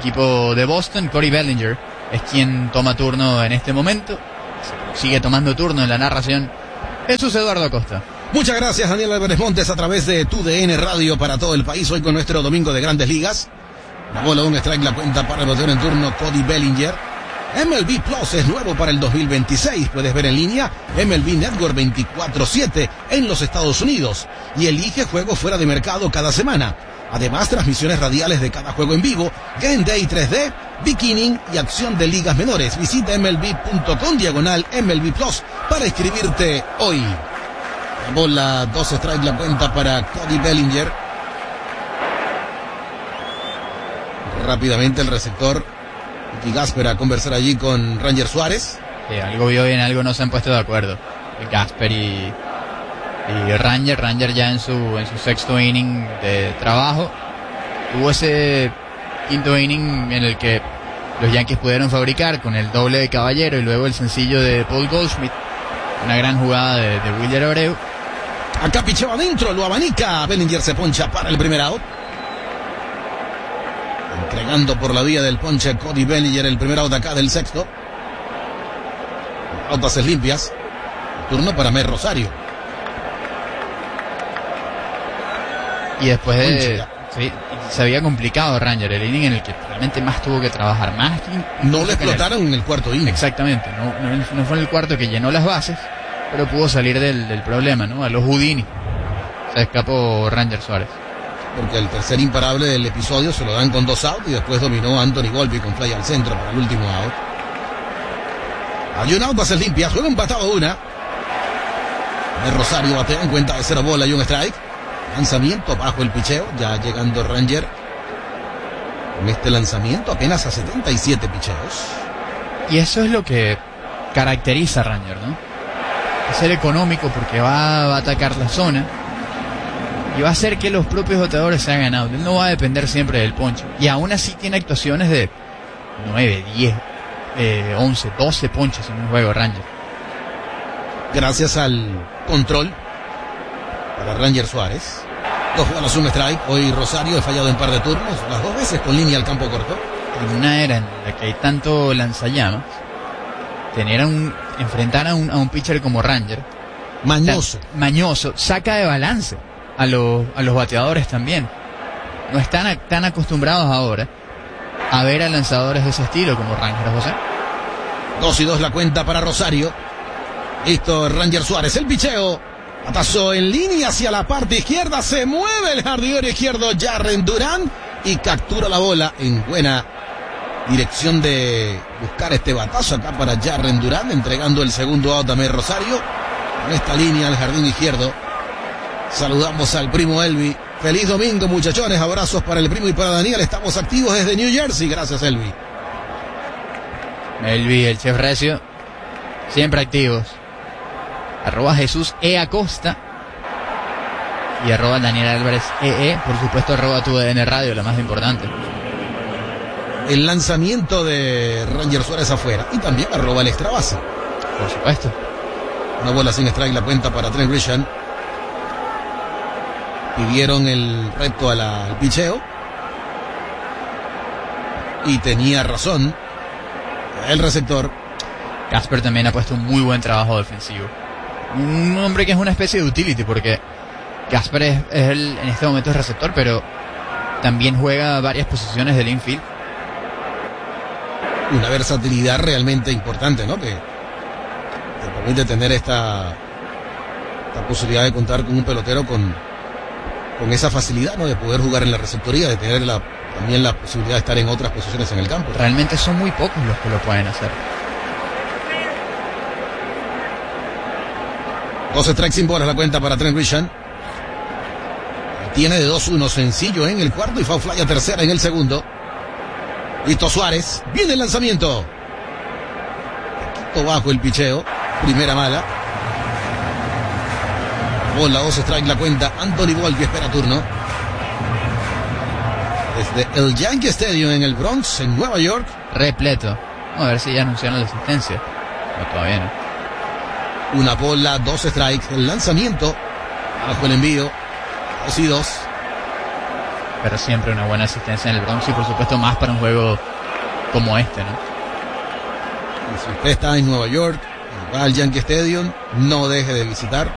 equipo de Boston. Cody Bellinger es quien toma turno en este momento. Sigue tomando turno en la narración Jesús Eduardo Acosta. Muchas gracias, Daniel Álvarez Montes, a través de TUDN Radio para todo el país. Hoy con nuestro domingo de Grandes Ligas. La bola, un strike, la cuenta para el bateador en turno Cody Bellinger. MLB Plus es nuevo para el 2026. Puedes ver en línea MLB Network 24/7 en los Estados Unidos. Y elige juegos fuera de mercado cada semana. Además, transmisiones radiales de cada juego en vivo, Game Day 3D, Beginning y acción de ligas menores. Visita MLB.com/MLB Plus para inscribirte hoy. La bola, 2 strikes, la cuenta para Cody Bellinger. Rápidamente el receptor Ricky Gasper a conversar allí con Ranger Suárez. Algo vio bien, algo no se han puesto de acuerdo. Gasper y Ranger ya en su sexto inning de trabajo. Tuvo ese quinto inning en el que los Yankees pudieron fabricar con el doble de Caballero y luego el sencillo de Paul Goldschmidt. Una gran jugada de Wilyer Abreu. Acá picheo adentro, lo abanica. Bellinger se poncha para el primer out. Entregando por la vía del ponche Cody Bellinger el primer out acá del sexto. Out bases limpias. Turno para Mer Rosario. Y después de... Sí, se había complicado Ranger, el inning en el que realmente más tuvo que trabajar. No le explotaron en el cuarto inning. Exactamente, no fue en el cuarto que llenó las bases, pero pudo salir del problema, ¿no? A los Houdini. Se escapó Ranger Suárez. Porque el tercer imparable del episodio se lo dan con 2 outs y después dominó a Anthony Volpi con fly al centro para el último out. Hay un out, bases limpias, juego empatado una. El Rosario batea en cuenta de 0 bola y un strike. Lanzamiento bajo el picheo, ya llegando Ranger con este lanzamiento apenas a 77 picheos. Y eso es lo que caracteriza a Ranger, ¿no? Es ser económico porque va a atacar la zona y va a hacer que los propios bateadores se hagan out. Él no va a depender siempre del ponche. Y aún así tiene actuaciones de 9, 10, 11, 12 ponches en un juego Ranger. Gracias al control para Ranger Suárez. 2 bolas, un strike. Hoy Rosario ha fallado en par de turnos, las 2 veces con línea al campo corto. En una era en la que hay tanto lanzallamas, enfrentar a un pitcher como Ranger, mañoso, saca de balance a los bateadores también. No están tan acostumbrados ahora a ver a lanzadores de ese estilo como Ranger, José. 2-2 la cuenta para Rosario. Listo, Ranger Suárez, el picheo. Batazo en línea hacia la parte izquierda. Se mueve el jardinero izquierdo Jarren Duran y captura la bola en buena dirección de buscar este batazo acá para Jarren Duran, entregando el segundo out a Mer Rosario. En esta línea al jardín izquierdo. Saludamos al primo Elvi. Feliz domingo, muchachones. Abrazos para el primo y para Daniel. Estamos activos desde New Jersey. Gracias, Elvi. Elvi, el chef recio. Siempre activos. @ Jesús E. Acosta y @ Daniel Álvarez EE, por supuesto @ TUDN Radio, la más importante. El lanzamiento de Ranger Suárez afuera y también @ el extra base. Por supuesto. Una bola sin strike, la cuenta para Trent Grisham. Pidieron el reto al picheo y tenía razón el receptor. Gasper también ha puesto un muy buen trabajo defensivo. Un hombre que es una especie de utility, porque Gasper en este momento es receptor, pero también juega varias posiciones del infield. Una versatilidad realmente importante, ¿no? Que te permite tener esta posibilidad de contar con un pelotero con esa facilidad, ¿no? De poder jugar en la receptoría, de tener también la posibilidad de estar en otras posiciones en el campo. Realmente son muy pocos los que lo pueden hacer. 2 strikes sin bolas la cuenta para Trent Grisham. Tiene de 2-1 sencillo en el cuarto y foul fly a tercera en el segundo. Listo Suárez. Viene el lanzamiento. Poquito bajo el picheo. Primera mala. Bola, 2 strikes la cuenta. Anthony Volpi espera turno. Desde el Yankee Stadium en el Bronx, en Nueva York. Repleto. Vamos a ver si ya anunciaron la asistencia. No, todavía no. Una bola, 2 strikes. El lanzamiento. Bajo el envío. 2-2. pero siempre una buena asistencia en el Bronx y por supuesto más para un juego como este, ¿no? Y si usted está en Nueva York, va al Yankee Stadium, no deje de visitar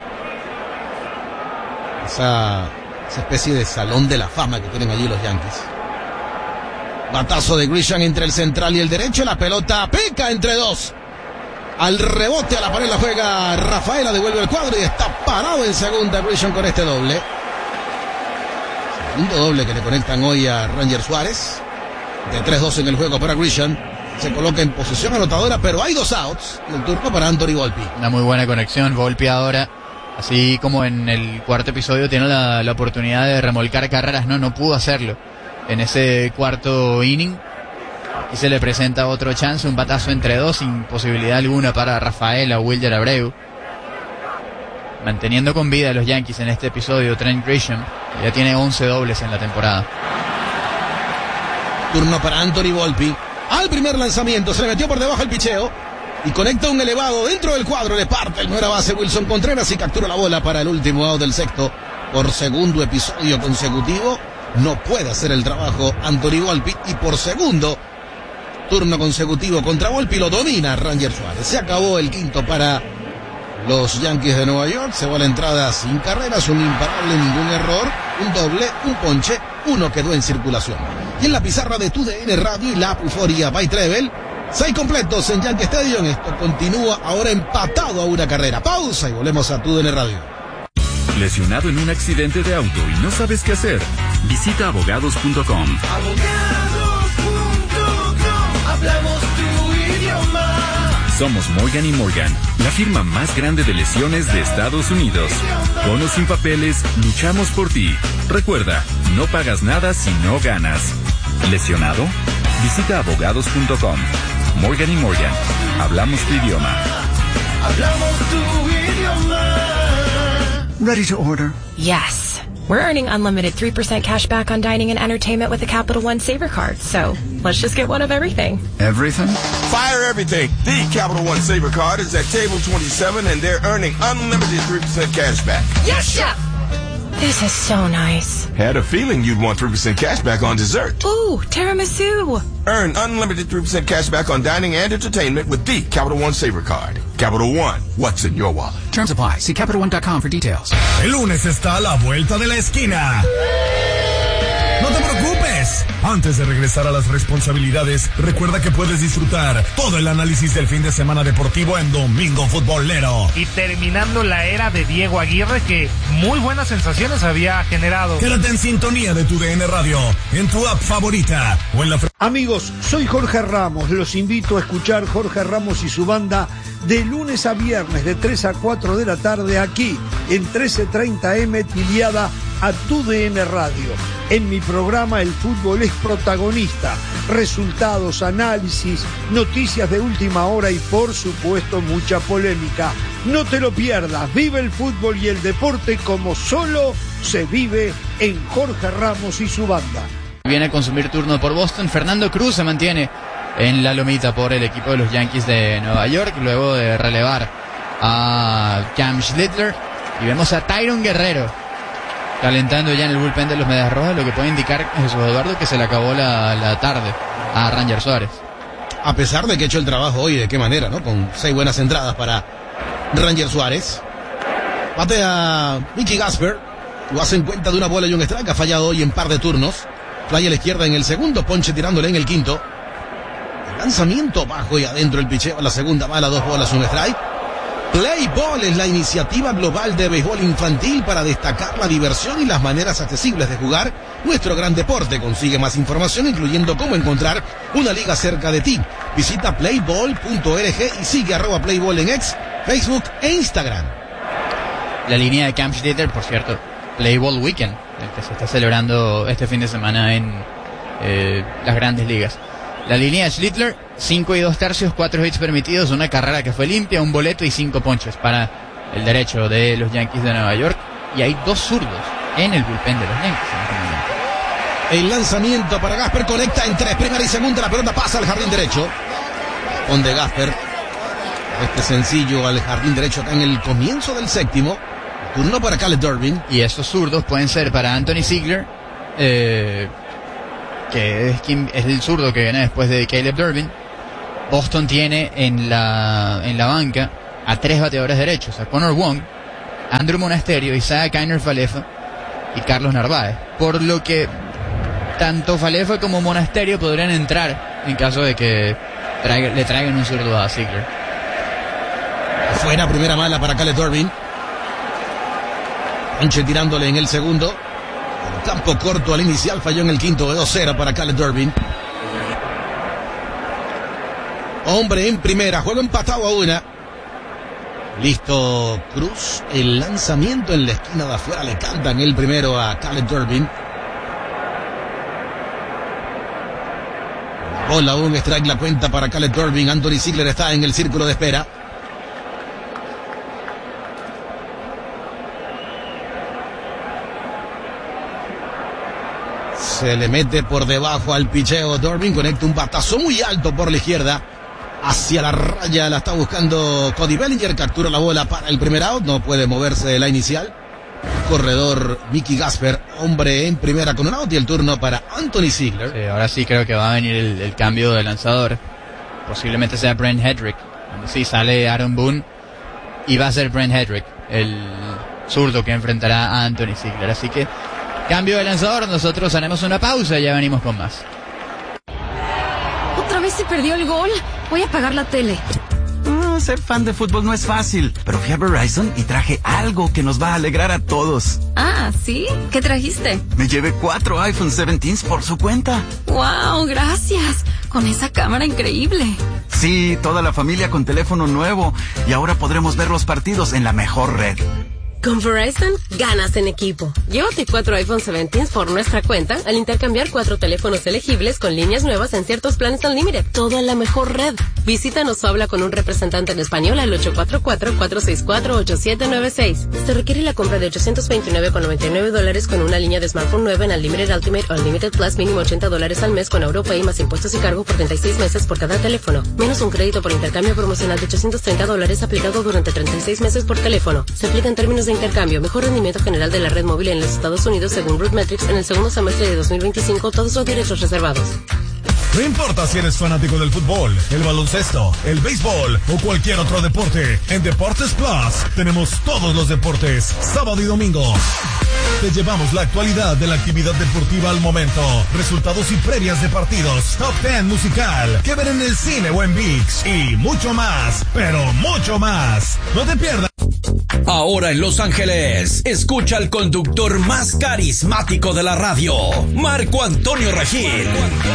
esa especie de salón de la fama que tienen allí los Yankees. Batazo de Grisham entre el central y el derecho, la pelota pica entre dos. Al rebote a la pared la juega Rafaela, devuelve el cuadro y está parado en segunda Grisham con este doble. Segundo doble que le conectan hoy a Ranger Suárez. De 3-2 en el juego para Grisham. Se coloca en posición anotadora, pero hay 2 outs. Y el turno para Anthony Volpe. Una muy buena conexión. Volpe ahora, así como en el cuarto episodio, tiene la oportunidad de remolcar carreras. No pudo hacerlo en ese cuarto inning. Y se le presenta otro chance, un batazo entre dos, sin posibilidad alguna para Rafaela o Wilder Abreu. Manteniendo con vida a los Yankees en este episodio, Trent Grisham ya tiene 11 dobles en la temporada. Turno para Anthony Volpe. Al primer lanzamiento, se le metió por debajo el picheo y conecta un elevado dentro del cuadro. Le parte el nueva base Wilson Contreras y captura la bola para el último out del sexto. Por segundo episodio consecutivo, no puede hacer el trabajo Anthony Volpe y por segundo turno consecutivo contra Volpe lo domina Ranger Suárez. Se acabó el quinto para los Yankees de Nueva York. Se va a la entrada sin carreras, un imparable, ningún error, un doble, un ponche, uno quedó en circulación. Y en la pizarra de TUDN Radio y la app Euforia by Treble, 6 completos en Yankee Stadium. Esto continúa ahora empatado a una carrera. Pausa y volvemos a TUDN Radio. ¿Lesionado en un accidente de auto y no sabes qué hacer? Visita abogados.com. Hablamos tu idioma. Somos Morgan & Morgan, la firma más grande de lesiones de Estados Unidos. Con o sin papeles, luchamos por ti. Recuerda, no pagas nada si no ganas. ¿Lesionado? Visita abogados.com. Morgan & Morgan, hablamos tu idioma. Hablamos tu idioma. Ready to order? Yes. We're earning unlimited 3% cash back on dining and entertainment with the Capital One Saver Card. So let's just get one of everything. Everything? Fire everything. The Capital One Saver Card is at table 27 and they're earning unlimited 3% cash back. Yes, Chef! This is so nice. Had a feeling you'd want 3% cash back on dessert. Ooh, tiramisu. Earn unlimited 3% cash back on dining and entertainment with the Capital One Saver Card. Capital One, what's in your wallet? Terms apply. See CapitalOne.com for details. El lunes está a la vuelta de la esquina. No te preocupes. Antes de regresar a las responsabilidades, recuerda que puedes disfrutar todo el análisis del fin de semana deportivo en Domingo Futbolero. Y terminando la era de Diego Aguirre, que muy buenas sensaciones había generado. Quédate en sintonía de TUDN Radio, en tu app favorita o en la... Amigos, soy Jorge Ramos. Los invito a escuchar Jorge Ramos y su banda de lunes a viernes de 3 a 4 de la tarde aquí en 1330 M afiliada a TUDN Radio. En mi programa el fútbol es protagonista. Resultados, análisis, noticias de última hora y por supuesto mucha polémica. No te lo pierdas. Vive el fútbol y el deporte como solo se vive en Jorge Ramos y su banda. Viene a consumir turno por Boston. Fernando Cruz se mantiene en la lomita por el equipo de los Yankees de Nueva York, luego de relevar a Cam Schlittler. Y vemos a Tyron Guerrero calentando ya en el bullpen de los Medias Rojas, lo que puede indicar, Jesús Eduardo, que se le acabó la tarde a Ranger Suárez. A pesar de que ha hecho el trabajo hoy, de qué manera, ¿no? Con 6 buenas entradas para Ranger Suárez. Batea Mickey Gasper. Lo hace en cuenta de una bola y un strike. Ha fallado hoy en par de turnos. Fly a la izquierda en el segundo, ponche tirándole en el quinto. El lanzamiento bajo y adentro el picheo a la segunda bala, 2 bolas, un strike. Play Ball es la iniciativa global de béisbol infantil para destacar la diversión y las maneras accesibles de jugar nuestro gran deporte. Consigue más información, incluyendo cómo encontrar una liga cerca de ti. Visita playball.org y sigue @playball en X, Facebook e Instagram. La línea de Cam Schlittler, por cierto, Play Ball Weekend, el que se está celebrando este fin de semana en las grandes ligas. La línea de Schlittler, 5 2/3, 4 hits permitidos, una carrera que fue limpia, un boleto y 5 ponches para el derecho de los Yankees de Nueva York. Y hay 2 zurdos en el bullpen de los Yankees en este momento. El lanzamiento para Gasper conecta entre primera y segunda, la pelota pasa al jardín derecho. Donde Gasper, este sencillo al jardín derecho acá en el comienzo del séptimo. Turno para Caleb Durbin. Y estos zurdos pueden ser para Anthony Ziegler que es el zurdo que viene después de Caleb Durbin, Boston tiene en la banca a 3 bateadores derechos, a Connor Wong, Andrew Monasterio, Isaiah Kiner Falefa y Carlos Narváez, por lo que tanto Falefa como Monasterio podrían entrar en caso de que le traigan un zurdo a Ziegler. Fuera, primera mala para Caleb Durbin. Ponche tirándole en el segundo. El campo corto al inicial, falló en el quinto, de 2-0 para Caleb Durbin. Hombre en primera, juego empatado a 1. Listo Cruz, el lanzamiento en la esquina de afuera, le cantan el primero a Caleb Durbin. Bola, un strike, la cuenta para Caleb Durbin. Anthony Ziegler está en el círculo de espera. Se le mete por debajo al picheo. Durbin conecta un batazo muy alto por la izquierda. Hacia la raya la está buscando Cody Bellinger. Captura la bola para el primer out. No puede moverse de la inicial. Corredor Mickey Gasper, hombre en primera con un out, y el turno para Anthony Ziegler. Sí, ahora sí creo que va a venir el cambio de lanzador. Posiblemente sea Brent Hedrick. Sí, sale Aaron Boone y va a ser Brent Hedrick el zurdo que enfrentará a Anthony Ziegler. Así que cambio de lanzador, nosotros haremos una pausa y ya venimos con más. ¿Otra vez se perdió el gol? Voy a apagar la tele. Ser fan de fútbol no es fácil, pero fui a Verizon y traje algo que nos va a alegrar a todos. Ah, ¿sí? ¿Qué trajiste? Me llevé 4 iPhone 17 por su cuenta. ¡Wow! Gracias. Con esa cámara increíble. Sí, toda la familia con teléfono nuevo. Y ahora podremos ver los partidos en la mejor red. Con Verizon, ganas en equipo. Llévate 4 iPhone 17 por nuestra cuenta al intercambiar 4 teléfonos elegibles con líneas nuevas en ciertos planes Unlimited. Todo en la mejor red. Visítanos o habla con un representante en español al 844-464-8796. Se requiere la compra de $829.99 con una línea de smartphone nueva en Unlimited Ultimate o Unlimited Plus, mínimo $80 al mes con Europay más impuestos y cargo por 36 meses por cada teléfono. Menos un crédito por intercambio promocional de $830 aplicado durante 36 meses por teléfono. Se aplica en términos de intercambio. Mejor rendimiento general de la red móvil en los Estados Unidos según RootMetrics en el segundo semestre de 2025. Todos los derechos reservados. No importa si eres fanático del fútbol, el baloncesto, el béisbol o cualquier otro deporte, en Deportes Plus tenemos todos los deportes, sábado y domingo. Te llevamos la actualidad de la actividad deportiva al momento, resultados y previas de partidos, top 10 musical, que ver en el cine o en ViX y mucho más, pero mucho más. No te pierdas. Ahora en Los Ángeles, escucha al conductor más carismático de la radio, Marco Antonio Regil.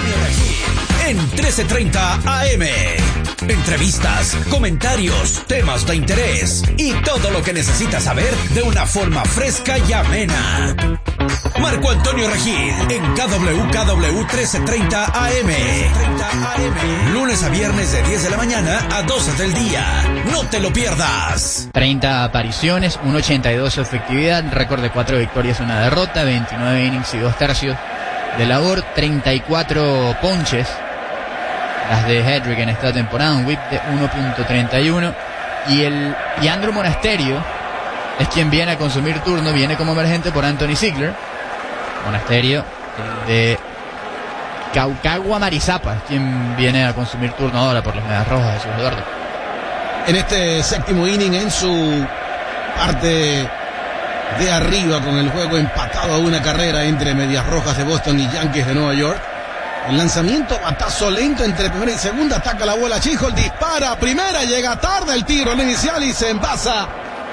En 1330 AM. Entrevistas, comentarios, temas de interés y todo lo que necesitas saber de una forma fresca y amena. Marco Antonio Regil en KWKW 1330 AM. Lunes a viernes de 10 de la mañana a 12 del día. No te lo pierdas. 30 apariciones, 1.82 su efectividad, récord de 4 victorias, 1 derrota, 29 innings y 2 tercios de labor, 34 ponches. Las de Hedrick en esta temporada, un whip de 1.31. Y Andrew Monasterio es quien viene a consumir turno, viene como emergente por Anthony Ziegler. Monasterio, de Caucagua Marizapa, es quien viene a consumir turno ahora por las Medias Rojas de Jesús Eduardo. En este séptimo inning, en su parte de arriba, con el juego empatado a 1 carrera entre Medias Rojas de Boston y Yankees de Nueva York. El lanzamiento, batazo lento entre primera y segunda, ataca la bola Chisholm, dispara primera, llega tarde el tiro, el inicial y se envasa.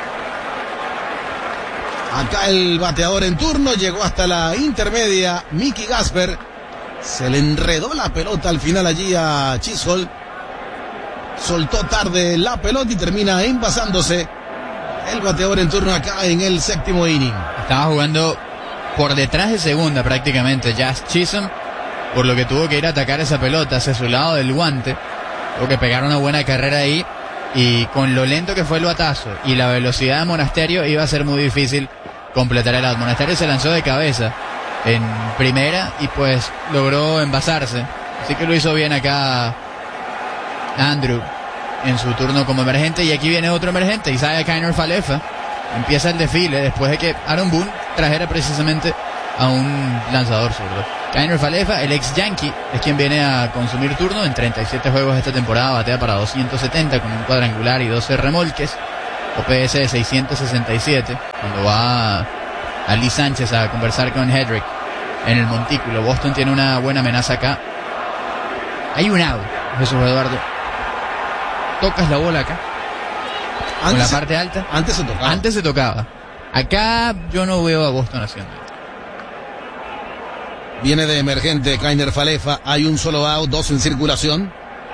Acá el bateador en turno, llegó hasta la intermedia, Mickey Gasper. Se le enredó la pelota al final allí a Chisholm. Soltó tarde la pelota y termina envasándose el bateador en turno acá en el séptimo inning. Estaba jugando por detrás de segunda prácticamente Jazz Chisholm, por lo que tuvo que ir a atacar esa pelota hacia su lado del guante. Tuvo que pegar una buena carrera ahí, y con lo lento que fue el batazo y la velocidad de Monasterio iba a ser muy difícil completar el out. Monasterio se lanzó de cabeza en primera y pues logró envasarse, así que lo hizo bien acá Andrew en su turno como emergente. Y aquí viene otro emergente, Isaiah Kiner Falefa. Empieza el desfile después de que Aaron Boone trajera precisamente a un lanzador zurdo. Kiner Falefa, el ex Yankee, es quien viene a consumir turno. En 37 juegos esta temporada batea para 270 con un cuadrangular y 12 remolques. OPS de 667. Cuando va a Lee Sánchez a conversar con Hedrick en el montículo. Boston tiene una buena amenaza acá. Hay un out, Jesús Eduardo. Tocas la bola acá. Con la parte alta. Antes se tocaba. Acá yo no veo a Boston haciendo. Viene de emergente Kiner Falefa. Hay un solo out, 2 en circulación.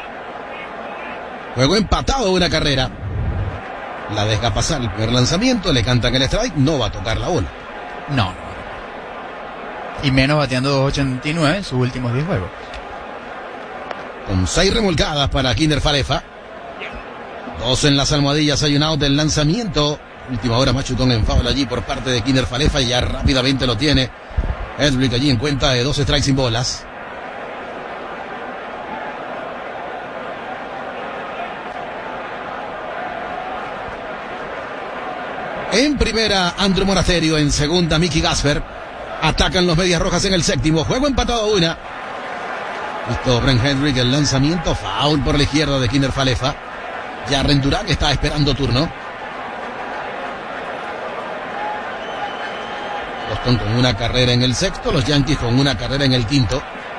Juego empatado, una carrera. La deja pasar el primer lanzamiento. Le cantan el strike. No va a tocar la bola. No. Y menos bateando 289 en sus últimos 10 juegos. Con 6 remolcadas para Kiner Falefa. 2 en las almohadillas. Hay un out del lanzamiento. Última hora, machutón en foul allí por parte de Kiner Falefa. Y ya rápidamente lo tiene Hedrick allí en cuenta de 2 strikes sin bolas. En primera, Andrew Monasterio. En segunda, Mickey Gasper. Atacan los Medias Rojas en el séptimo. Juego empatado a 1. Listo, Brent Hedrick, el lanzamiento. Foul por la izquierda de Kiner Falefa. Jarren Duran está esperando turno. Boston con una carrera en el sexto. Los Yankees con una carrera en el quinto.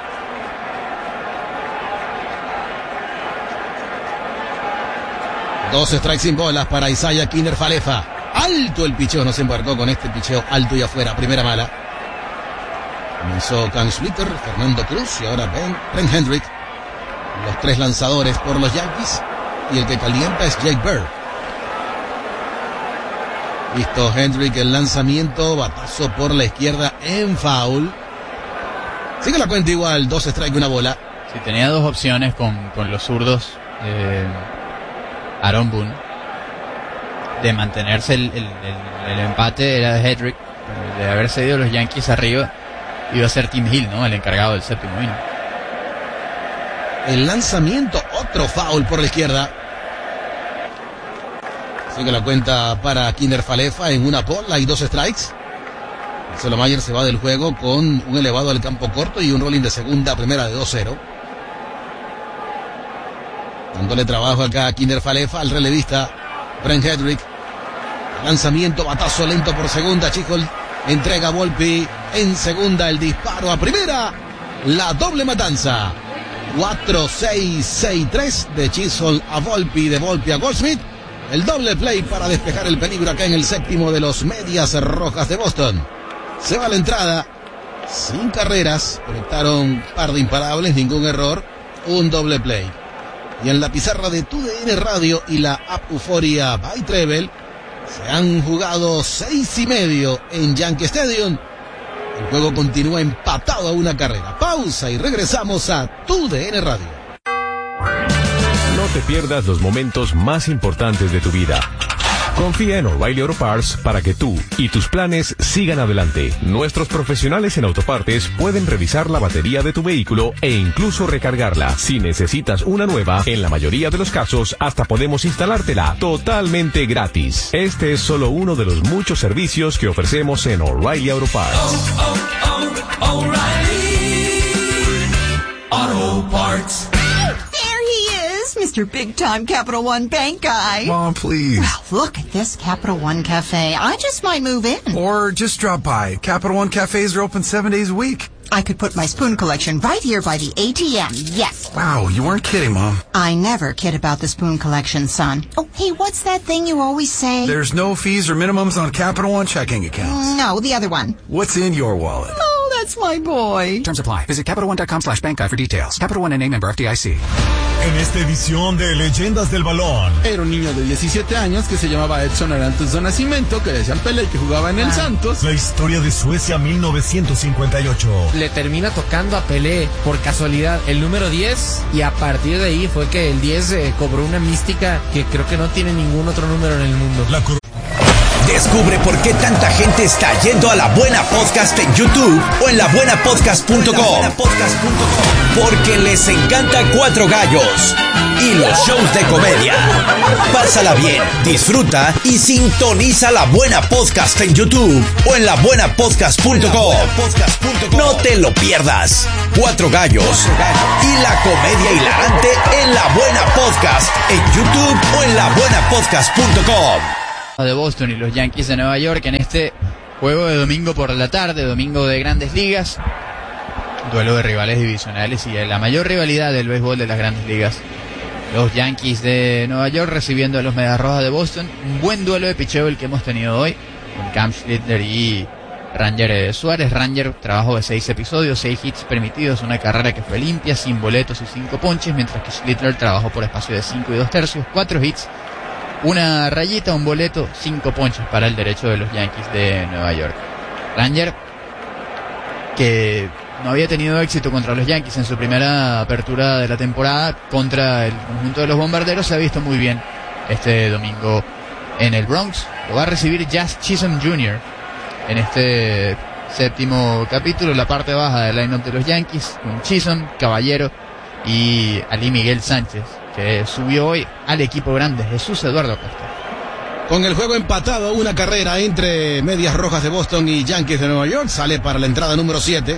Dos strikes sin bolas para Isaiah Kiner Falefa. Alto el picheo, no se embarcó con este picheo alto y afuera, primera mala. Comenzó Cam Splitter, Fernando Cruz y ahora Ben Hendrick. Los 3 lanzadores por los Yankees y el que calienta es Jake Bird. Listo, Hendrick, el lanzamiento, batazo por la izquierda en foul. Sigue la cuenta igual, 2 strikes, una bola. Sí, tenía 2 opciones con los zurdos. Aaron Boone, de mantenerse el empate era de Hedrick, de haber cedido los Yankees arriba iba a ser Tim Hill, ¿no? El encargado del séptimo inning. El lanzamiento, otro foul por la izquierda. Sigue la cuenta para Kiner Falefa en una bola y 2 strikes. Marcelo Mayer se va del juego con un elevado al campo corto y un rolling de segunda a primera de 2-0. Dándole trabajo acá a Kiner Falefa, al relevista Brent Hedrick. Lanzamiento, batazo lento por segunda. Chisholm entrega a Volpi en segunda. El disparo a primera. La doble matanza. 4-6-6-3 de Chisholm a Volpi, de Volpi a Goldschmidt. El doble play para despejar el peligro acá en el séptimo de los Medias Rojas de Boston. Se va a la entrada. Sin carreras. Conectaron un par de imparables, ningún error. Un doble play. Y en la pizarra de TUDN Radio y la app Euforia by Treble se han jugado 6:30 en Yankee Stadium. El juego continúa empatado a una carrera. Pausa y regresamos a TUDN Radio. No te pierdas los momentos más importantes de tu vida. Confía en O'Reilly Auto Parts para que tú y tus planes sigan adelante. Nuestros profesionales en autopartes pueden revisar la batería de tu vehículo e incluso recargarla. Si necesitas una nueva, en la mayoría de los casos hasta podemos instalártela totalmente gratis. Este es solo uno de los muchos servicios que ofrecemos en O'Reilly Auto Parts. O'Reilly Auto Parts. Mr. Big Time Capital One Bank guy. Mom, please. Well, look at this Capital One Cafe. I just might move in. Or just drop by. Capital One cafes are open 7 days a week. I could put my spoon collection right here by the ATM. Yes. Wow, you weren't kidding, Mom. I never kid about the spoon collection, son. Oh, hey, what's that thing you always say? There's no fees or minimums on Capital One checking accounts. No, the other one. What's in your wallet? Oh, that's my boy. Terms apply. Visit CapitalOne.com/bank guide for details. Capital One N.A. member FDIC. En esta edición de Leyendas del Balón. Era un niño de 17 años que se llamaba Edson Arantes do Nascimento, que le decían Pelé y que jugaba en el Santos. La historia de Suecia 1958. Le termina tocando a Pelé por casualidad el número 10 y a partir de ahí fue que el 10 cobró una mística que creo que no tiene ningún otro número en el mundo. Descubre por qué tanta gente está yendo a La Buena Podcast en YouTube o en labuenapodcast.com. Porque les encanta Cuatro Gallos y los shows de comedia. Pásala bien, disfruta y sintoniza La Buena Podcast en YouTube o en labuenapodcast.com. No te lo pierdas. Cuatro Gallos y la comedia hilarante en La Buena Podcast en YouTube o en labuenapodcast.com. De Boston y los Yankees de Nueva York en este juego de domingo por la tarde, domingo de Grandes Ligas, duelo de rivales divisionales y la mayor rivalidad del béisbol de las Grandes Ligas. Los Yankees de Nueva York recibiendo a los Medias Rojas de Boston. Un buen duelo de picheo el que hemos tenido hoy con Cam Schlittler y Ranger Suárez. Ranger, trabajo de 6 episodios, 6 hits permitidos, una carrera que fue limpia, sin boletos y 5 ponches, mientras que Schlittler trabajó por espacio de 5 y 2/3, 4 hits, una rayita, un boleto, 5 ponches para el derecho de los Yankees de Nueva York. Ranger, que no había tenido éxito contra los Yankees en su primera apertura de la temporada contra el conjunto de los Bombarderos, se ha visto muy bien este domingo en el Bronx. Lo va a recibir Jazz Chisholm Jr. en este séptimo capítulo, la parte baja del line-up de los Yankees, con Chisholm, Caballero y Ali Miguel Sánchez, que subió hoy al equipo grande, Jesús Eduardo Acosta. Con el juego empatado, una carrera entre Medias Rojas de Boston y Yankees de Nueva York, sale para la entrada número 7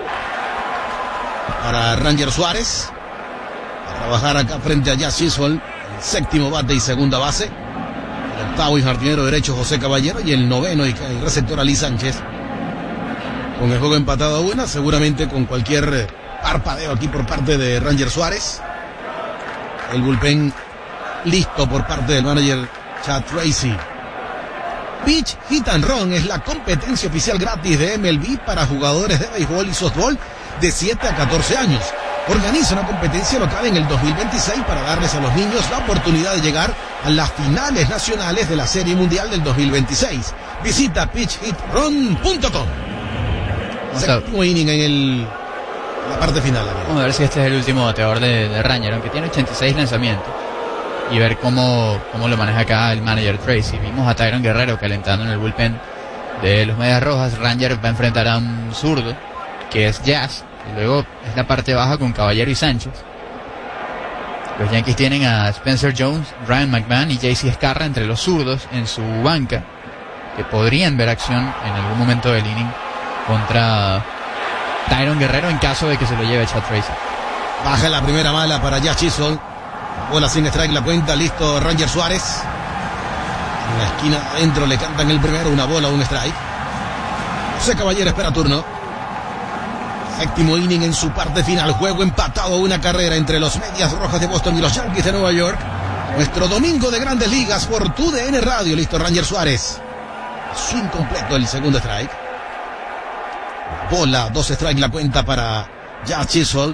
para Ranger Suárez, a trabajar acá frente a Jazz Chisholm, el séptimo bate y segunda base, el octavo y jardinero derecho José Caballero, y el noveno y el receptor Ali Sánchez. Con el juego empatado a una, seguramente con cualquier parpadeo aquí por parte de Ranger Suárez. El bullpen listo por parte del manager Chad Tracy. Pitch Hit and Run es la competencia oficial gratis de MLB para jugadores de béisbol y softball de 7 a 14 años. Organiza una competencia local en el 2026 para darles a los niños la oportunidad de llegar a las finales nacionales de la Serie Mundial del 2026. Visita pitchhitrun.com. Séptimo inning en la parte final. Vamos a ver si este es el último bateador de Ranger, aunque tiene 86 lanzamientos, y ver cómo lo maneja acá el manager Tracy. Vimos a Tyron Guerrero calentando en el bullpen de los Medias Rojas. Ranger va a enfrentar a un zurdo que es Jazz, y luego es la parte baja con Caballero y Sánchez. Los Yankees tienen a Spencer Jones, Ryan McMahon y JC Escarra entre los zurdos en su banca, que podrían ver acción en algún momento del inning contra Tyron Guerrero en caso de que se lo lleve Chad Tracy. Baja la primera bala para Jazz Chisholm. Bola sin strike, la cuenta, listo Ranger Suárez. En la esquina adentro le cantan el primero, una bola, un strike. José Caballero espera turno. Séptimo inning en su parte final. Juego empatado, una carrera entre los Medias Rojas de Boston y los Yankees de Nueva York. Nuestro domingo de Grandes Ligas por TUDN Radio. Listo Ranger Suárez. Swing completo, el segundo strike. Bola, 2 strikes la cuenta para Jazz Chisholm.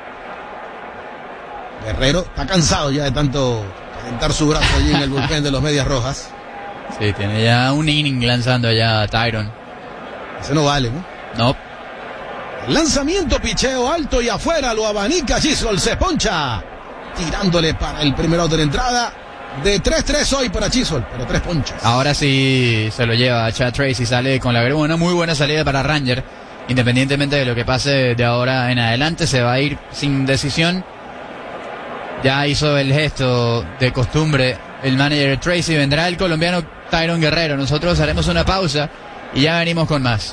Guerrero está cansado ya de tanto calentar su brazo allí en el bullpen de los Medias Rojas. Sí, tiene ya un inning lanzando allá a Tyron. Ese no vale, ¿no? No. Lanzamiento, picheo alto y afuera, lo abanica Chisholm, se poncha. Tirándole para el primer out de la entrada. De 3-3 hoy para Chisholm, pero 3 ponchas. Ahora sí se lo lleva a Chad Tracy, sale con la vergüenza. Una muy buena salida para Ranger. Independientemente de lo que pase de ahora en adelante, se va a ir sin decisión. Ya hizo el gesto de costumbre el manager Tracy. Vendrá el colombiano Tyron Guerrero. Nosotros haremos una pausa y ya venimos con más.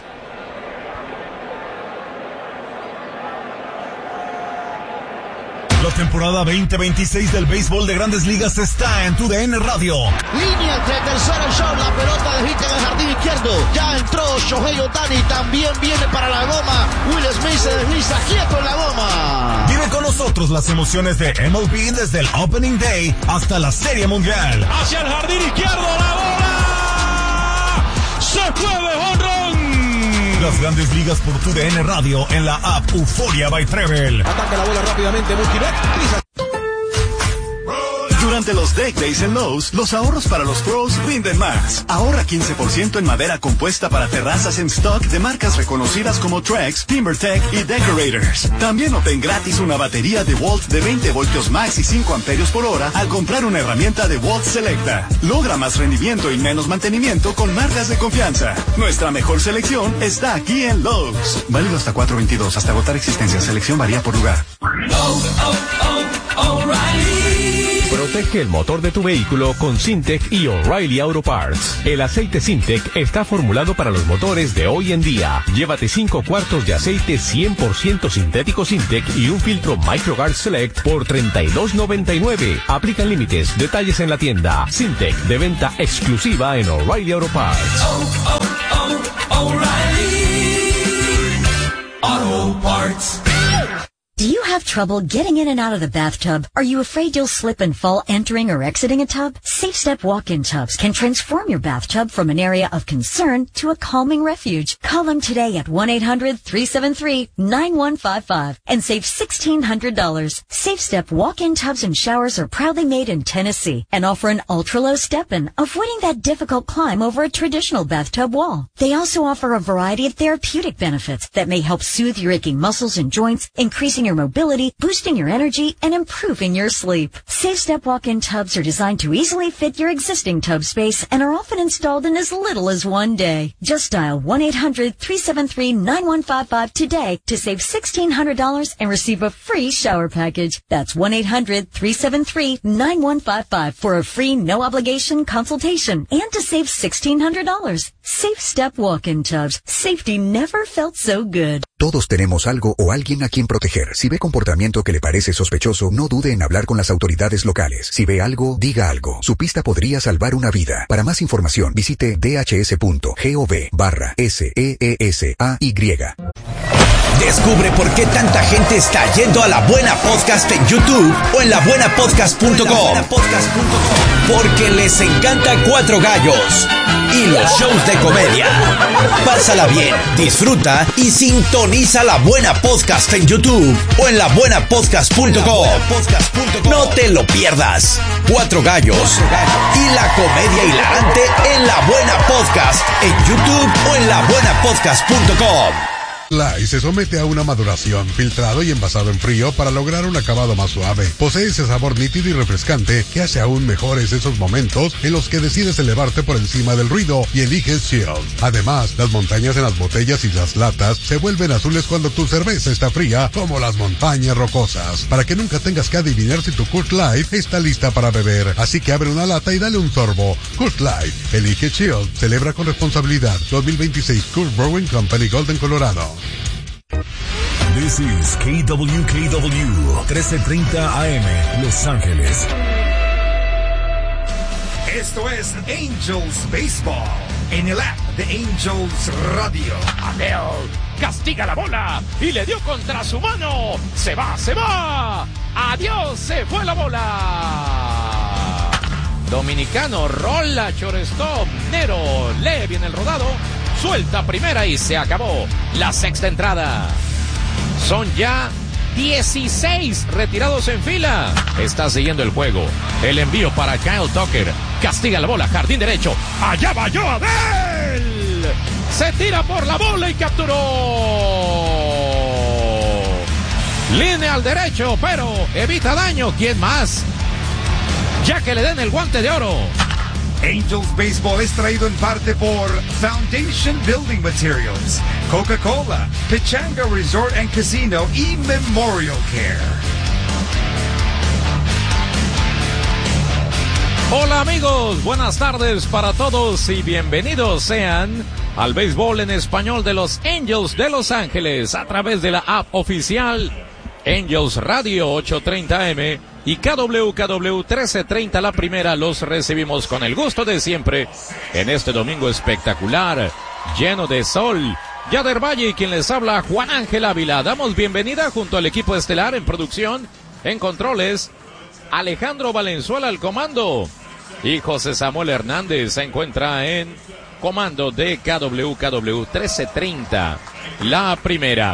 La temporada 2026 del béisbol de Grandes Ligas está en TUDN Radio. Línea entre tercero y short, la pelota de hit en el jardín izquierdo. Ya entró Shohei Ohtani, también viene para la goma. Will Smith se desliza quieto en la goma. Vive con nosotros las emociones de MLB desde el Opening Day hasta la Serie Mundial. Hacia el jardín izquierdo, la bola se fue de jonrón. Las Grandes Ligas por TUDN Radio en la app Euforia by Treble. Ataca la bola rápidamente, Bukinet. Durante los Deck Days en Lowe's, los ahorros para los pros rinden más. Ahorra 15% en madera compuesta para terrazas en stock de marcas reconocidas como Trex, TimberTech y Decorators. También obtén gratis una batería DeWalt de 20 voltios max y 5 amperios por hora al comprar una herramienta DeWalt Selecta. Logra más rendimiento y menos mantenimiento con marcas de confianza. Nuestra mejor selección está aquí en Lowe's. Válido hasta 4/22, hasta agotar existencia. Selección varía por lugar. Protege el motor de tu vehículo con Syntec y O'Reilly Auto Parts. El aceite Syntec está formulado para los motores de hoy en día. Llévate 5 cuartos de aceite 100% sintético Syntec y un filtro MicroGuard Select por $32.99. Aplican límites. Detalles en la tienda. Syntec, de venta exclusiva en O'Reilly Auto Parts. O'Reilly Auto Parts. Do you have trouble getting in and out of the bathtub? Are you afraid you'll slip and fall entering or exiting a tub? SafeStep walk-in tubs can transform your bathtub from an area of concern to a calming refuge. Call them today at 1-800-373-9155 and save $1,600. SafeStep walk-in tubs and showers are proudly made in Tennessee and offer an ultra-low step-in, avoiding that difficult climb over a traditional bathtub wall. They also offer a variety of therapeutic benefits that may help soothe your aching muscles and joints, increasing your mobility, boosting your energy, and improving your sleep. SafeStep walk-in tubs are designed to easily fit your existing tub space and are often installed in as little as one day. Just dial 1-800-373-9155 today to save $1,600 and receive a free shower package. That's 1-800-373-9155 for a free no-obligation consultation and to save $1,600. SafeStep walk-in tubs. Safety never felt so good. Todos tenemos algo o alguien a quien proteger. Si ve comportamiento que le parece sospechoso, no dude en hablar con las autoridades locales. Si ve algo, diga algo. Su pista podría salvar una vida. Para más información, visite dhs.gov/SEESAY. Descubre por qué tanta gente está yendo a La Buena Podcast en YouTube o en labuenapodcast.com. Porque les encanta Cuatro Gallos y los shows de comedia. Pásala bien, disfruta y sintoniza La Buena Podcast en YouTube o en labuenapodcast.com. No te lo pierdas. Cuatro Gallos y la comedia hilarante en La Buena Podcast en YouTube o en labuenapodcast.com. Lye se somete a una maduración, filtrado y envasado en frío para lograr un acabado más suave. Posee ese sabor nítido y refrescante que hace aún mejores esos momentos en los que decides elevarte por encima del ruido y eliges Shield. Además, las montañas en las botellas y las latas se vuelven azules cuando tu cerveza está fría, como las montañas rocosas. Para que nunca tengas que adivinar si tu Coors Light está lista para beber. Así que abre una lata y dale un sorbo. Coors Light, elige Shield, celebra con responsabilidad. 2026 Coors Brewing Company, Golden, Colorado. This is KWKW 1330 AM, Los Ángeles. Esto es Angels Baseball en el app de Angels Radio. Abel castiga la bola y le dio contra su mano. Se va. Adiós, se fue la bola. Dominicano rola shortstop. Nero lee bien el rodado. Suelta primera y se acabó la sexta entrada. Son ya 16 retirados en fila. Está siguiendo el juego. El envío para Kyle Tucker. Castiga la bola, jardín derecho. Allá va Joadel. Se tira por la bola y capturó. Línea al derecho, pero evita daño. ¿Quién más? Ya que le den el guante de oro. Angels Baseball es traído en parte por Foundation Building Materials, Coca-Cola, Pechanga Resort and Casino y Memorial Care. Hola amigos, buenas tardes para todos y bienvenidos sean al béisbol en español de los Angels de Los Ángeles a través de la app oficial Angels Radio 830M y KWKW 1330 La Primera. Los recibimos con el gusto de siempre en este domingo espectacular, lleno de sol. Yader Valle y quien les habla, Juan Ángel Ávila. Damos bienvenida junto al equipo estelar en producción, en controles, Alejandro Valenzuela al comando y José Samuel Hernández se encuentra en comando de KWKW 1330 La Primera.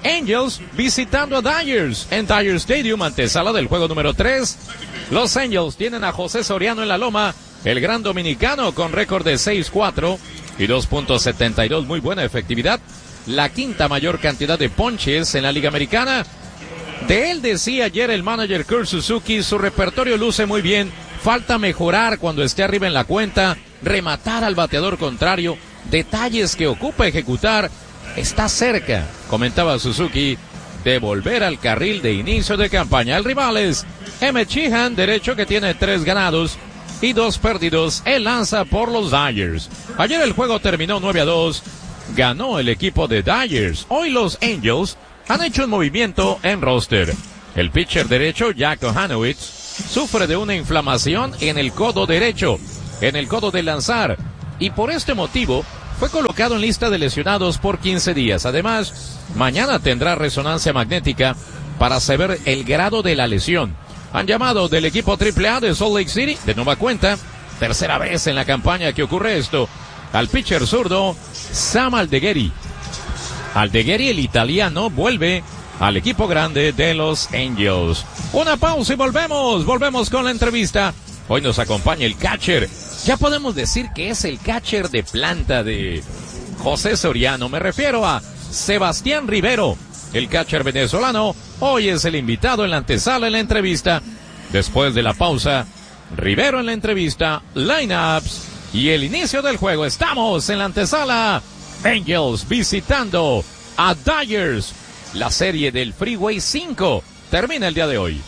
Angels visitando a Dyers en Dyer Stadium, antesala del juego número 3. Los Angels tienen a José Soriano en la loma, el gran dominicano con récord de 6-4 y 2.72, muy buena efectividad. La quinta mayor cantidad de ponches en la Liga Americana. De él decía ayer el manager Kurt Suzuki, su repertorio luce muy bien, falta mejorar cuando esté arriba en la cuenta, rematar al bateador contrario, detalles que ocupa ejecutar. Está cerca, comentaba Suzuki, de volver al carril de inicio de campaña. El rival es Emmett Sheehan, derecho, que tiene 3 ganados y 2 perdidos. Él lanza por los Dyers. Ayer el juego terminó 9-2. Ganó el equipo de Dyers. Hoy los Angels han hecho un movimiento en roster. El pitcher derecho, Jack Ohanowitz, sufre de una inflamación en el codo derecho, en el codo de lanzar, y por este motivo fue colocado en lista de lesionados por 15 días. Además, mañana tendrá resonancia magnética para saber el grado de la lesión. Han llamado del equipo AAA de Salt Lake City, de nueva cuenta, tercera vez en la campaña que ocurre esto, al pitcher zurdo Sam Aldeguerri. Aldeguerri, el italiano, vuelve al equipo grande de los Angels. Una pausa y volvemos con la entrevista. Hoy nos acompaña el catcher. Ya podemos decir que es el catcher de planta de José Soriano. Me refiero a Sebastián Rivero, el catcher venezolano. Hoy es el invitado en la antesala en la entrevista. Después de la pausa, Rivero en la entrevista, lineups y el inicio del juego. Estamos en la antesala. Angels visitando a Dyers. La serie del Freeway 5 termina el día de hoy.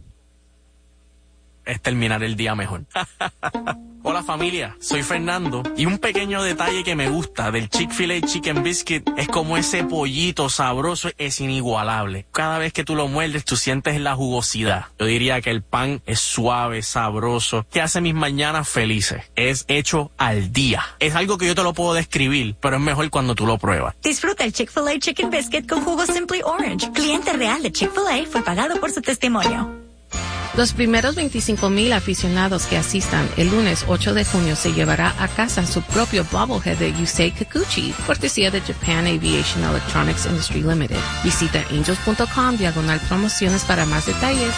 Es terminar el día mejor. Hola familia, soy Fernando y un pequeño detalle que me gusta del Chick-fil-A Chicken Biscuit es como ese pollito sabroso es inigualable. Cada vez que tú lo muerdes tú sientes la jugosidad. Yo diría que el pan es suave, sabroso, que hace mis mañanas felices. Es hecho al día. Es algo que yo te lo puedo describir, pero es mejor cuando tú lo pruebas. Disfruta el Chick-fil-A Chicken Biscuit con jugo Simply Orange. Cliente real de Chick-fil-A fue pagado por su testimonio. Los primeros 25,000 aficionados que asistan el lunes 8 de junio se llevará a casa su propio bobblehead de Yusei Kikuchi, cortesía de Japan Aviation Electronics Industry Limited. Visita angels.com/promociones para más detalles.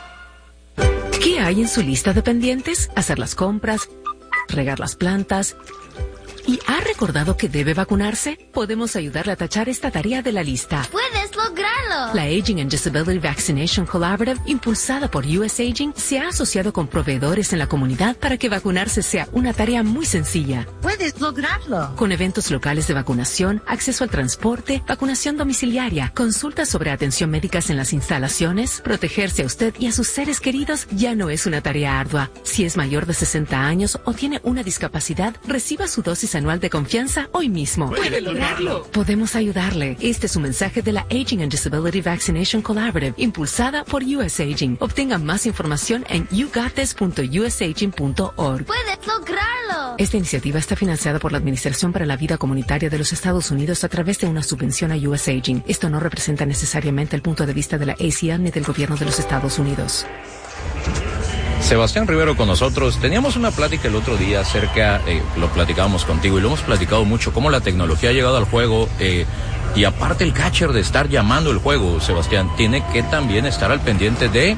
¿Qué hay en su lista de pendientes? Hacer las compras, regar las plantas. ¿Y ha recordado que debe vacunarse? Podemos ayudarle a tachar esta tarea de la lista. ¡Puedes lograrlo! La Aging and Disability Vaccination Collaborative, impulsada por US Aging, se ha asociado con proveedores en la comunidad para que vacunarse sea una tarea muy sencilla. ¡Puedes lograrlo! Con eventos locales de vacunación, acceso al transporte, vacunación domiciliaria, consultas sobre atención médicas en las instalaciones, protegerse a usted y a sus seres queridos ya no es una tarea ardua. Si es mayor de 60 años o tiene una discapacidad, reciba su dosis anual de confianza hoy mismo. ¡Puede lograrlo! Podemos ayudarle. Este es un mensaje de la Aging and Disability Vaccination Collaborative, impulsada por US Aging. Obtenga más información en yougottes.usaging.org. ¡Puedes lograrlo! Esta iniciativa está financiada por la Administración para la Vida Comunitaria de los Estados Unidos a través de una subvención a US Aging. Esto no representa necesariamente el punto de vista de la ACL ni del gobierno de los Estados Unidos. Sebastián Rivero con nosotros. Teníamos una plática el otro día acerca, lo platicábamos contigo y lo hemos platicado mucho, cómo la tecnología ha llegado al juego, y aparte el catcher de estar llamando el juego, Sebastián, tiene que también estar al pendiente de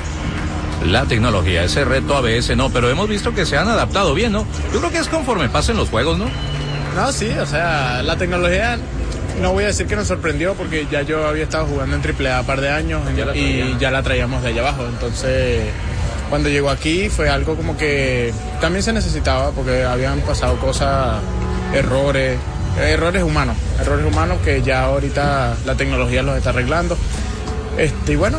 la tecnología. Ese reto a veces no, pero hemos visto que se han adaptado bien, ¿no? Yo creo que es conforme pasen los juegos, ¿no? No, sí, o sea, la tecnología, no voy a decir que nos sorprendió porque ya yo había estado jugando en AAA un par de años y ya la traíamos de allá abajo, entonces cuando llegó aquí fue algo como que también se necesitaba porque habían pasado cosas, errores humanos que ya ahorita la tecnología los está arreglando. Y bueno,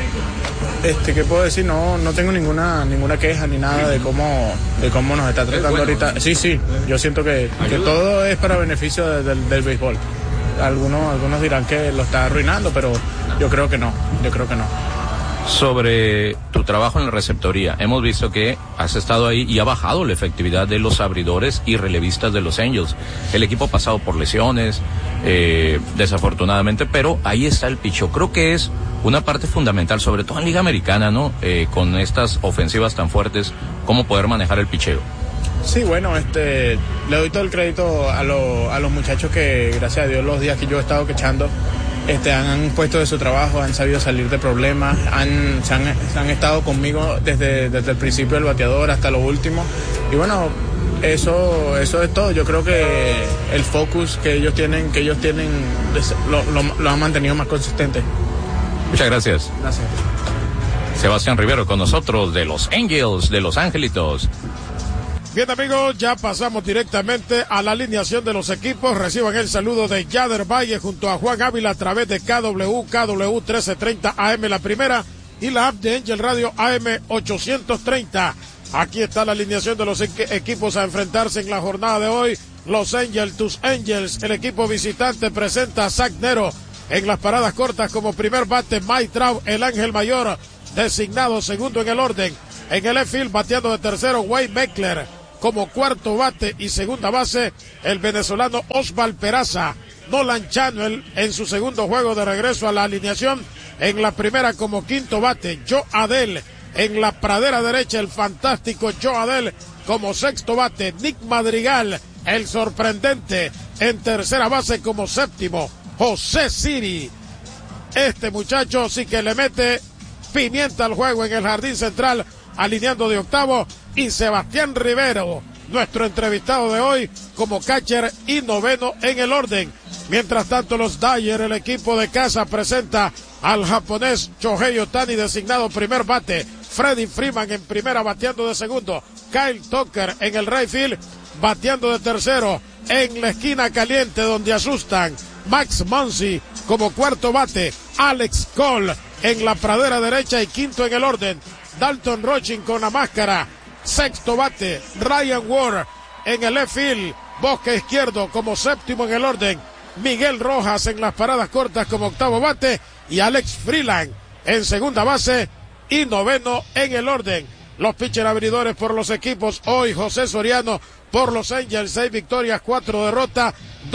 ¿qué puedo decir? No tengo ninguna queja ni nada de cómo nos está tratando ahorita. Sí, yo siento que todo es para beneficio del béisbol. Algunos dirán que lo está arruinando, pero yo creo que no. Sobre tu trabajo en la receptoría, hemos visto que has estado ahí y ha bajado la efectividad de los abridores y relevistas de los Angels. El equipo ha pasado por lesiones, desafortunadamente, pero ahí está el picheo. Creo que es una parte fundamental, sobre todo en Liga Americana, ¿no? Con estas ofensivas tan fuertes, cómo poder manejar el picheo. Sí, bueno, le doy todo el crédito a los muchachos que, gracias a Dios, los días que yo he estado quechando, han puesto de su trabajo, han sabido salir de problemas, se han estado conmigo desde el principio del bateador hasta lo último. Y bueno, eso es todo. Yo creo que el focus que ellos tienen lo han mantenido más consistente. Muchas gracias. Gracias. Sebastián Rivero con nosotros de los Angels de Los Angelitos. Bien, amigos, ya pasamos directamente a la alineación de los equipos. Reciban el saludo de Yader Valle junto a Juan Ávila a través de KW 1330 AM la primera y la app de Angel Radio AM 830. Aquí está la alineación de los equipos a enfrentarse en la jornada de hoy. Los Angels, tus Angels, el equipo visitante presenta a Zach Nero en las paradas cortas como primer bate. Mike Trout, el ángel mayor, designado segundo en el orden. En el left field, bateando de tercero, Wade Meckler. Como cuarto bate y segunda base, el venezolano Osval Peraza. Nolan Chanuel en su segundo juego de regreso a la alineación. En la primera como quinto bate, Joe Adell. En la pradera derecha, el fantástico Joe Adell como sexto bate. Nick Madrigal, el sorprendente, en tercera base como séptimo. José Siri. Este muchacho sí que le mete pimienta al juego en el jardín central, alineando de octavo. Y Sebastián Rivero, nuestro entrevistado de hoy, como catcher y noveno en el orden. Mientras tanto, los Dodgers, el equipo de casa, presenta al japonés Shohei Ohtani, designado primer bate. Freddie Freeman en primera, bateando de segundo. Kyle Tucker en el right field, bateando de tercero. En la esquina caliente donde asustan, Max Muncy como cuarto bate. Alex Cole en la pradera derecha y quinto en el orden. Dalton Rochin con la máscara, sexto bate. Ryan Ward en el left field, bosque izquierdo como séptimo en el orden. Miguel Rojas en las paradas cortas como octavo bate. Y Alex Freeland en segunda base y noveno en el orden. Los pitcher abridores por los equipos hoy: José Soriano por los Angels, 6 victorias, 4 derrotas,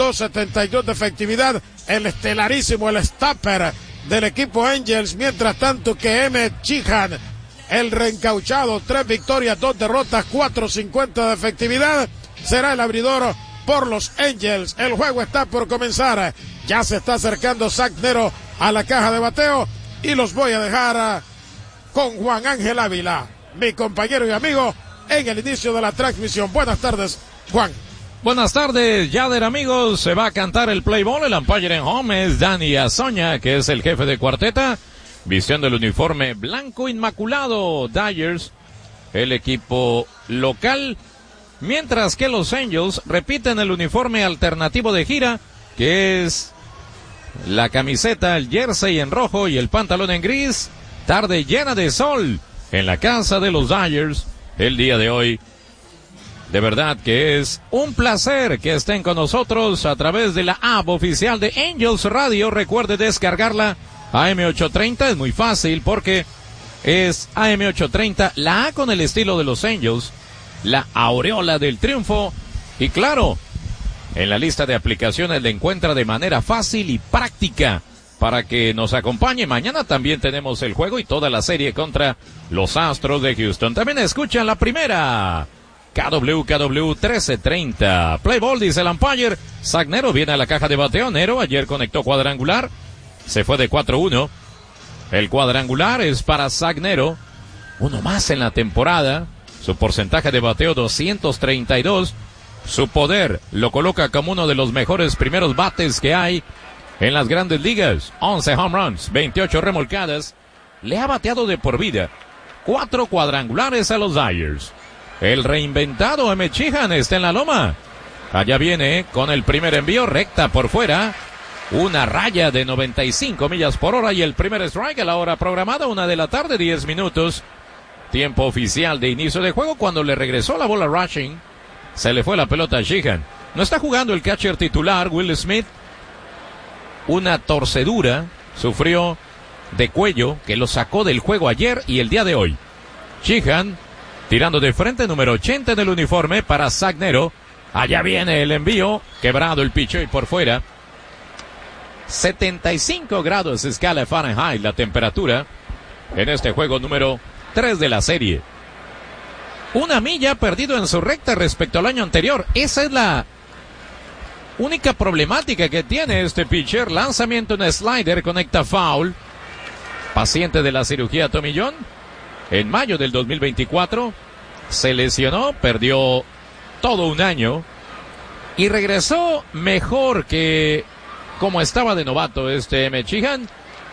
2.72 de efectividad. El estelarísimo, el stopper del equipo Angels. Mientras tanto que Emmett Sheehan, el reencauchado, 3 victorias, 2 derrotas, 4.50 de efectividad, será el abridor por los Angels. El juego está por comenzar. Ya se está acercando Zach Nero a la caja de bateo y los voy a dejar con Juan Ángel Ávila, mi compañero y amigo, en el inicio de la transmisión. Buenas tardes, Juan. Buenas tardes, Yader, amigos. Se va a cantar el play ball. El umpire en home es Dani Azoña, que es el jefe de cuarteta, vistiendo el uniforme blanco inmaculado. Dodgers, el equipo local, mientras que los Angels repiten el uniforme alternativo de gira, que es la camiseta, el jersey en rojo y el pantalón en gris. Tarde llena de sol en la casa de los Dodgers el día de hoy. De verdad que es un placer que estén con nosotros a través de la app oficial de Angels Radio. Recuerde descargarla. AM830 es muy fácil porque es AM830, la A con el estilo de los Angels, la aureola del triunfo. Y claro, en la lista de aplicaciones la encuentra de manera fácil y práctica para que nos acompañe. Mañana también tenemos el juego y toda la serie contra los Astros de Houston. También escuchan la primera. KW 1330. Play ball, dice el umpire. Zach Nero viene a la caja de bateo. Nero ayer conectó cuadrangular. Se fue de 4-1. El cuadrangular es para Zach Nero. Uno más en la temporada. Su porcentaje de bateo 232. Su poder lo coloca como uno de los mejores primeros bates que hay en las grandes ligas. 11 home runs, 28 remolcadas. Le ha bateado de por vida 4 cuadrangulares a los Dodgers. El reinventado Emmett Sheehan está en la loma. Allá viene con el primer envío, recta por fuera. Una raya de 95 millas por hora y el primer strike a la hora programada, 1 de la tarde, 10 minutos. Tiempo oficial de inicio de juego. Cuando le regresó la bola rushing, se le fue la pelota a Sheehan. No está jugando el catcher titular, Will Smith. Una torcedura sufrió de cuello que lo sacó del juego ayer y el día de hoy. Sheehan tirando de frente, número 80 en el uniforme para Zach Nero. Allá viene el envío, quebrado el picho y por fuera. 75 grados escala Fahrenheit la temperatura en este juego número 3 de la serie. 1 milla perdido en su recta respecto al año anterior. Esa es única problemática que tiene este pitcher, lanzamiento en slider, conecta foul. Paciente de la cirugía Tommy John. En mayo del 2024 se lesionó, perdió todo un año y regresó mejor que como estaba de novato este M. Sheehan.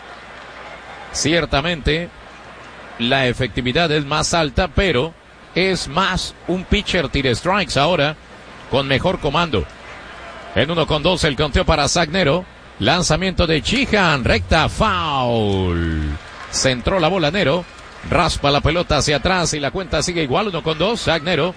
Ciertamente la efectividad es más alta, pero es más un pitcher tira strikes ahora con mejor comando. En 1-2 el conteo para Zach Nero. Lanzamiento de Sheehan, recta, foul. Centró la bola Nero, raspa la pelota hacia atrás y la cuenta sigue igual, 1-2. Zach Nero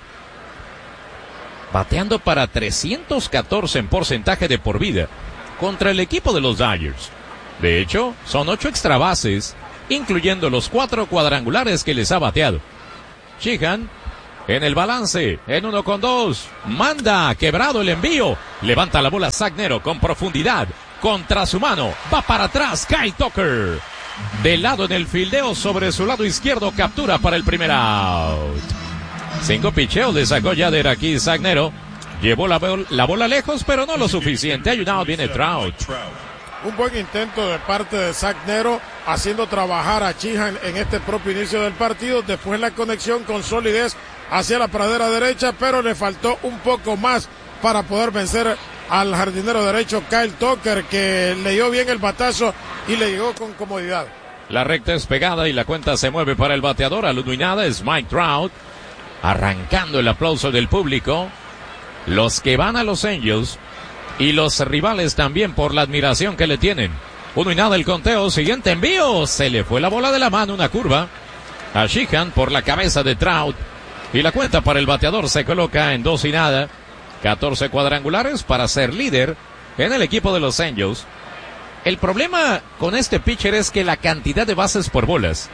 bateando para 314 en porcentaje de por vida contra el equipo de los Dodgers. De hecho, son 8 extra bases, incluyendo los 4 cuadrangulares que les ha bateado. Sheehan en el balance, en 1-2, manda, quebrado el envío, levanta la bola Zach Nero con profundidad, contra su mano, va para atrás Kyle Tucker, de lado en el fildeo sobre su lado izquierdo, captura para el primer out. 5 picheos le sacó Yader aquí Zach Nero, llevó la bola lejos, pero no lo suficiente, hay un out, viene Trout. Un buen intento de parte de Zach Nero, haciendo trabajar a Sheehan en este propio inicio del partido, después la conexión con solidez hacia la pradera derecha, pero le faltó un poco más para poder vencer al jardinero derecho Kyle Tucker, que leyó bien el batazo y le llegó con comodidad. La recta es pegada y la cuenta se mueve para el bateador, al 1-0, es Mike Trout, arrancando el aplauso del público, los que van a los Angels y los rivales también por la admiración que le tienen. 1-0 el conteo, siguiente envío, se le fue la bola de la mano, una curva a Sheehan por la cabeza de Trout. Y la cuenta para el bateador se coloca en 2-0. 14 cuadrangulares para ser líder en el equipo de los Angels. El problema con este pitcher es que la cantidad de bases por bolas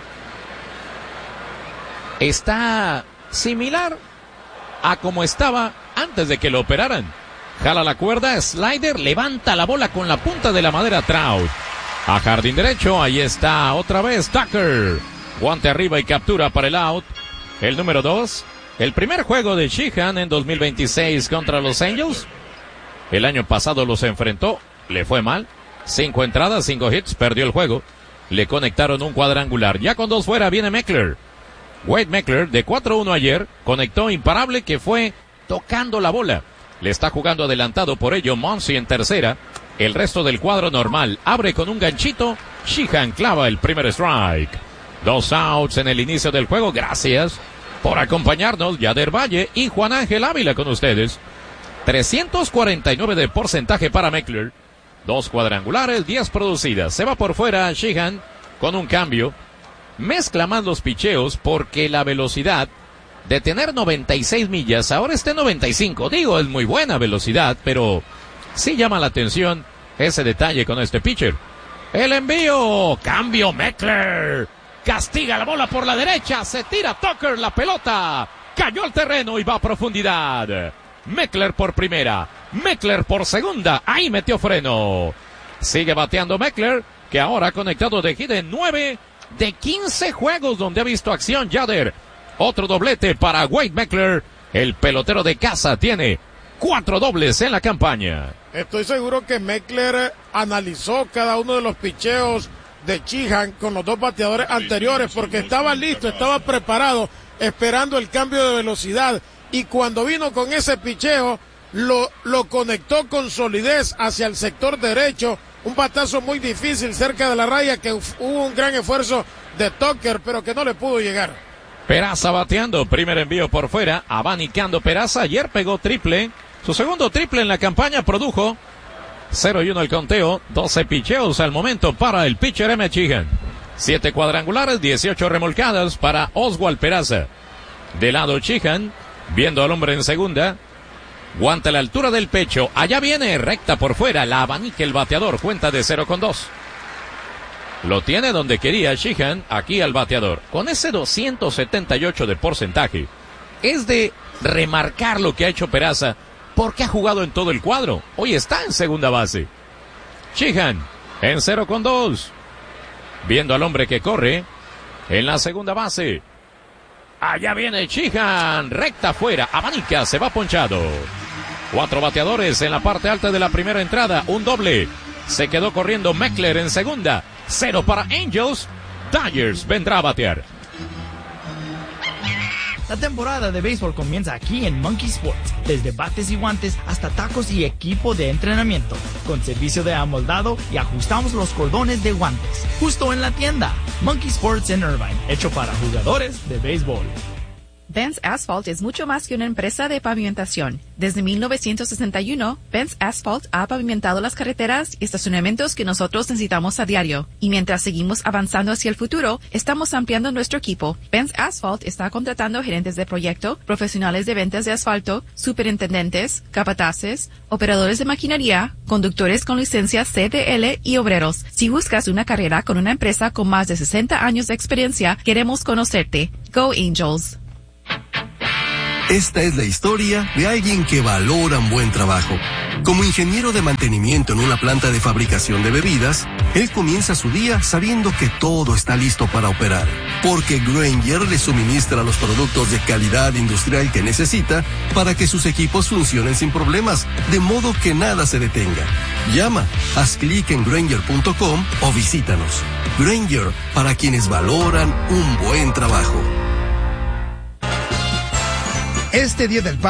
está similar a como estaba antes de que lo operaran. Jala la cuerda, slider, levanta la bola con la punta de la madera Trout. A jardín derecho, ahí está otra vez Tucker. Guante arriba y captura para el out. El número 2, el primer juego de Sheehan en 2026 contra los Angels. El año pasado los enfrentó, le fue mal. 5 entradas, 5 hits, perdió el juego. Le conectaron un cuadrangular. Ya con 2 fuera viene Meckler. Wade Meckler, de 4-1 ayer, conectó imparable que fue tocando la bola. Le está jugando adelantado, por ello Muncy en tercera. El resto del cuadro normal. Abre con un ganchito. Sheehan clava el primer strike. 2 outs en el inicio del juego. Gracias por acompañarnos, Yader Valle y Juan Ángel Ávila con ustedes. 349 de porcentaje para Meckler. 2 cuadrangulares, 10 producidas. Se va por fuera Sheehan con un cambio. Mezcla más los picheos porque la velocidad de tener 96 millas, ahora está en 95. Digo, es muy buena velocidad, pero sí llama la atención ese detalle con este pitcher. El envío, cambio Meckler. Castiga la bola por la derecha, se tira Tucker, la pelota cayó al terreno y va a profundidad. Meckler por primera, Meckler por segunda, ahí metió freno. Sigue bateando Meckler, que ahora ha conectado de hit en 9 de 15 juegos donde ha visto acción Yader. Otro doblete para Wade Meckler, el pelotero de casa tiene 4 dobles en la campaña. Estoy seguro que Meckler analizó cada uno de los picheos de Sheehan con los 2 bateadores anteriores, porque estaba listo, estaba preparado, esperando el cambio de velocidad, y cuando vino con ese picheo, lo conectó con solidez hacia el sector derecho, un batazo muy difícil cerca de la raya, que hubo un gran esfuerzo de Tucker, pero que no le pudo llegar. Peraza bateando, primer envío por fuera, abanicando Peraza, ayer pegó triple, su segundo triple en la campaña, produjo 0-1 el conteo, 12 picheos al momento para el pitcher M. Sheehan. 7 cuadrangulares, 18 remolcadas para Oswald Peraza. De lado Sheehan, viendo al hombre en segunda. Guante a la altura del pecho, allá viene, recta por fuera, la abanica el bateador, cuenta de 0-2. Lo tiene donde quería Sheehan, aquí al bateador. Con ese 278 de porcentaje, es de remarcar lo que ha hecho Peraza, porque ha jugado en todo el cuadro. Hoy está en segunda base. Sheehan en 0-2. Viendo al hombre que corre en la segunda base. Allá viene Sheehan. Recta afuera. Abanica, se va ponchado. 4 bateadores en la parte alta de la primera entrada, un doble. Se quedó corriendo Meckler en segunda. 0 para Angels. Dodgers vendrá a batear. La temporada de béisbol comienza aquí en Monkey Sports, desde bates y guantes hasta tacos y equipo de entrenamiento, con servicio de amoldado y ajustamos los cordones de guantes, justo en la tienda. Monkey Sports en Irvine, hecho para jugadores de béisbol. Benz Asphalt es mucho más que una empresa de pavimentación. Desde 1961, Benz Asphalt ha pavimentado las carreteras y estacionamientos que nosotros necesitamos a diario. Y mientras seguimos avanzando hacia el futuro, estamos ampliando nuestro equipo. Benz Asphalt está contratando gerentes de proyecto, profesionales de ventas de asfalto, superintendentes, capataces, operadores de maquinaria, conductores con licencia CDL y obreros. Si buscas una carrera con una empresa con más de 60 años de experiencia, queremos conocerte. Go Angels! Esta es la historia de alguien que valora un buen trabajo. Como ingeniero de mantenimiento en una planta de fabricación de bebidas, él comienza su día sabiendo que todo está listo para operar, porque Grainger le suministra los productos de calidad industrial que necesita para que sus equipos funcionen sin problemas, de modo que nada se detenga. Llama, haz clic en Grainger.com o visítanos. Grainger, para quienes valoran un buen trabajo. Este Día del Padre